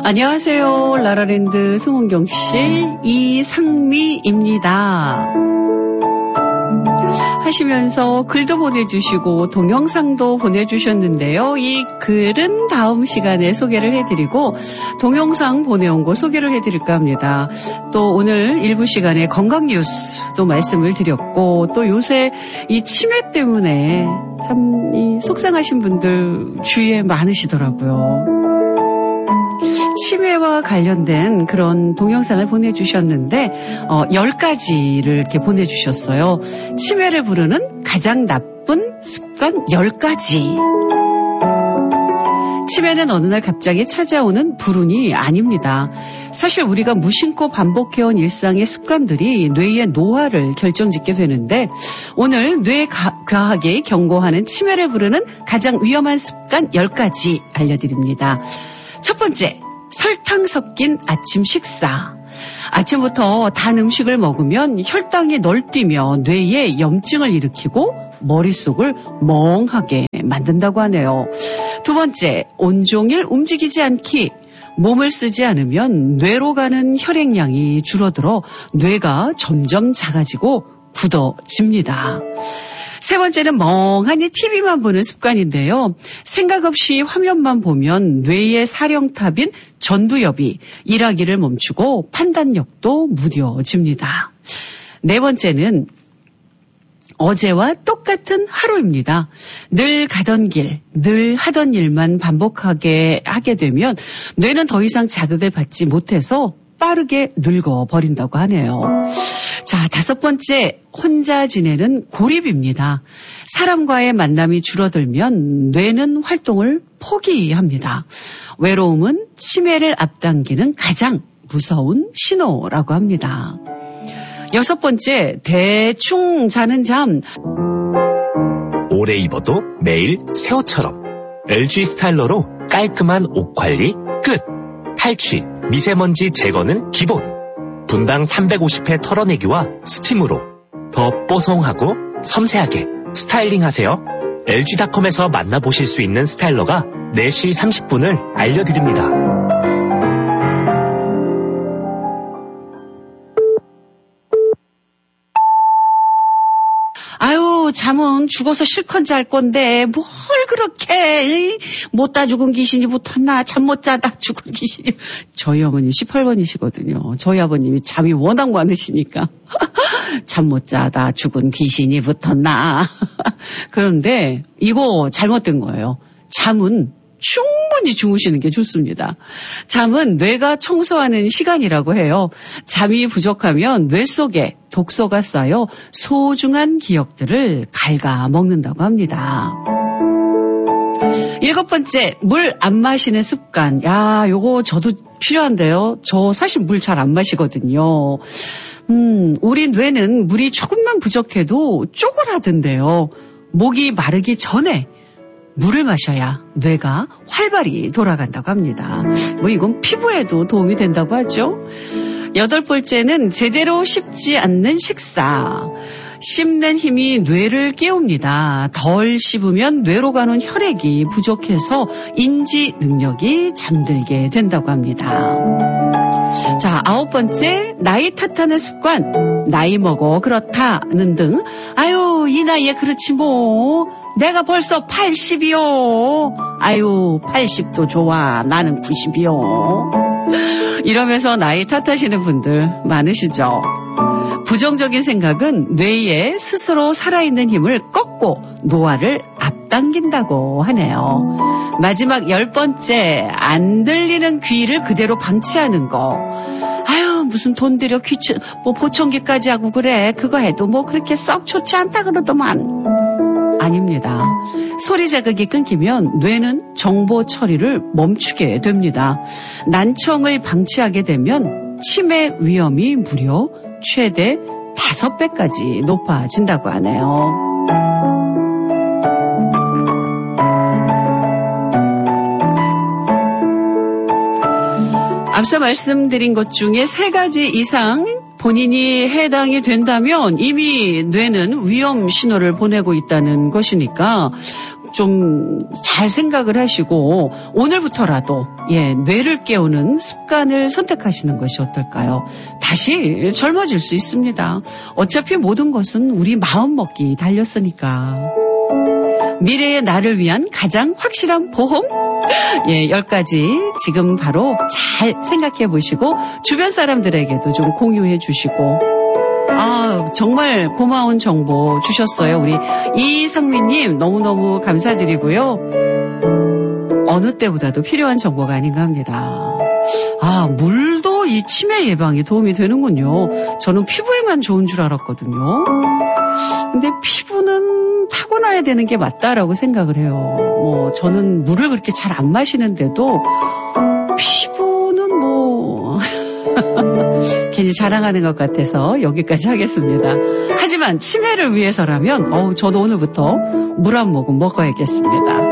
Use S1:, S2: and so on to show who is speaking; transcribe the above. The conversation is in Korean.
S1: 안녕하세요. 라라랜드 송은경 씨, 이상미입니다. 하시면서 글도 보내주시고 동영상도 보내주셨는데요. 이 글은 다음 시간에 소개를 해드리고 동영상 보내온 거 소개를 해드릴까 합니다. 또 오늘 일부 시간에 건강 뉴스도 말씀을 드렸고 또 요새 이 치매 때문에 참 이 속상하신 분들 주위에 많으시더라고요. 치매와 관련된 그런 동영상을 보내주셨는데 10가지를 이렇게 보내주셨어요. 치매를 부르는 가장 나쁜 습관 10가지. 치매는 어느 날 갑자기 찾아오는 불운이 아닙니다. 사실 우리가 무심코 반복해온 일상의 습관들이 뇌의 노화를 결정짓게 되는데 오늘 뇌과학이 경고하는 치매를 부르는 가장 위험한 습관 10가지 알려드립니다. 첫 번째, 설탕 섞인 아침 식사. 아침부터 단 음식을 먹으면 혈당이 널뛰며 뇌에 염증을 일으키고 머릿속을 멍하게 만든다고 하네요. 두 번째, 온종일 움직이지 않기. 몸을 쓰지 않으면 뇌로 가는 혈액량이 줄어들어 뇌가 점점 작아지고 굳어집니다. 세 번째는 멍하니 TV만 보는 습관인데요. 생각 없이 화면만 보면 뇌의 사령탑인 전두엽이 일하기를 멈추고 판단력도 무뎌집니다. 네 번째는 어제와 똑같은 하루입니다. 늘 가던 길, 늘 하던 일만 반복하게 하게 되면 뇌는 더 이상 자극을 받지 못해서 빠르게 늙어버린다고 하네요. 자, 다섯 번째, 혼자 지내는 고립입니다. 사람과의 만남이 줄어들면 뇌는 활동을 포기합니다. 외로움은 치매를 앞당기는 가장 무서운 신호라고 합니다. 여섯 번째, 대충 자는 잠.
S2: 오래 입어도 매일 새 옷처럼 LG 스타일러로 깔끔한 옷 관리 끝. 탈취, 미세먼지 제거는 기본. 분당 350회 털어내기와 스팀으로 더 뽀송하고 섬세하게 스타일링하세요. LG닷컴에서 만나보실 수 있는 스타일러가 4시 30분을 알려드립니다.
S1: 아유, 잠은 죽어서 실컷 잘 건데 뭘 그렇게 못다 죽은 귀신이 붙었나. 잠 못 자다 죽은 귀신이. 저희 어머님 18번이시거든요. 저희 아버님이 잠이 워낙 많으시니까 잠 못 자다 죽은 귀신이 붙었나. 그런데 이거 잘못된 거예요. 잠은 충분히 주무시는 게 좋습니다. 잠은 뇌가 청소하는 시간이라고 해요. 잠이 부족하면 뇌 속에 독소가 쌓여 소중한 기억들을 갉아먹는다고 합니다. 일곱 번째, 물 안 마시는 습관. 야, 요거 저도 필요한데요. 저 사실 물 잘 안 마시거든요. 우리 뇌는 물이 조금만 부족해도 쪼그라든대요. 목이 마르기 전에 물을 마셔야 뇌가 활발히 돌아간다고 합니다. 뭐 이건 피부에도 도움이 된다고 하죠. 여덟 번째는 제대로 씹지 않는 식사. 씹는 힘이 뇌를 깨웁니다. 덜 씹으면 뇌로 가는 혈액이 부족해서 인지 능력이 잠들게 된다고 합니다. 자, 아홉 번째, 나이 탓하는 습관. 나이 먹어 그렇다는 등. 아유, 이 나이에 그렇지 뭐. 내가 벌써 80이요. 아유, 80도 좋아. 나는 90이요. 이러면서 나이 탓하시는 분들 많으시죠. 부정적인 생각은 뇌에 스스로 살아있는 힘을 꺾고 노화를 앞당긴다고 하네요. 마지막 10번째, 안 들리는 귀를 그대로 방치하는 거. 아유, 무슨 돈 들여 보청기까지 하고 그래. 그거 해도 뭐 그렇게 썩 좋지 않다 그러더만. 아닙니다. 소리 자극이 끊기면 뇌는 정보 처리를 멈추게 됩니다. 난청을 방치하게 되면 치매 위험이 무려 최대 5배까지 높아진다고 하네요. 앞서 말씀드린 것 중에 3가지 이상 본인이 해당이 된다면 이미 뇌는 위험 신호를 보내고 있다는 것이니까 좀 잘 생각을 하시고 오늘부터라도 뇌를 깨우는 습관을 선택하시는 것이 어떨까요? 다시 젊어질 수 있습니다. 어차피 모든 것은 우리 마음먹기 달렸으니까. 미래의 나를 위한 가장 확실한 보험? 10가지 지금 바로 잘 생각해 보시고 주변 사람들에게도 좀 공유해 주시고 정말 고마운 정보 주셨어요. 우리 이상민님 너무너무 감사드리고요. 어느 때보다도 필요한 정보가 아닌가 합니다. 물도 이 치매 예방에 도움이 되는군요. 저는 피부에만 좋은 줄 알았거든요. 근데 피부는 타고나야 되는 게 맞다라고 생각을 해요. 저는 물을 그렇게 잘 안 마시는데도 피부는 괜히 자랑하는 것 같아서 여기까지 하겠습니다. 하지만 치매를 위해서라면 저도 오늘부터 물 한 모금 먹어야겠습니다.